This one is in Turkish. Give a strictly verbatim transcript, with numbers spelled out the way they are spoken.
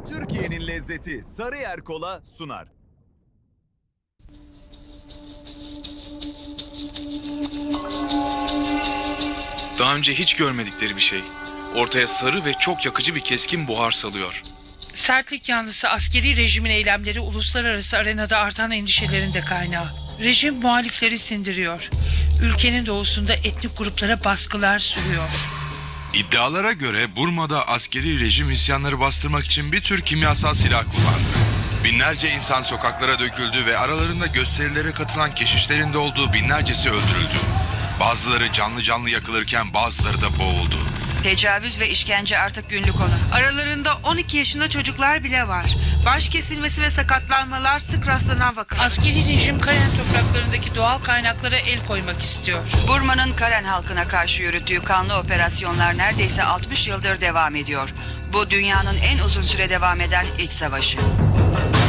Türkiye'nin lezzeti Sarıyer Kola sunar. Daha önce hiç görmedikleri bir şey. Ortaya sarı ve çok yakıcı bir keskin buhar salıyor. Sertlik yanlısı askeri rejimin eylemleri uluslararası arenada artan endişelerin de kaynağı. Rejim muhalifleri sindiriyor. Ülkenin doğusunda etnik gruplara baskılar sürüyor. İddialara göre Burma'da askeri rejim isyanları bastırmak için bir tür kimyasal silah kullandı. Binlerce insan sokaklara döküldü ve aralarında gösterilere katılan keşişlerin de olduğu binlercesi öldürüldü. Bazıları canlı canlı yakılırken bazıları da boğuldu. Tecavüz ve işkence artık günlük konu. Aralarında on iki yaşında çocuklar bile var. Baş kesilmesi ve sakatlanmalar sık rastlanan vakalar. Askeri rejim Karen topraklarındaki doğal kaynaklara el koymak istiyor. Burma'nın Karen halkına karşı yürüttüğü kanlı operasyonlar neredeyse altmış yıldır devam ediyor. Bu dünyanın en uzun süre devam eden iç savaşı.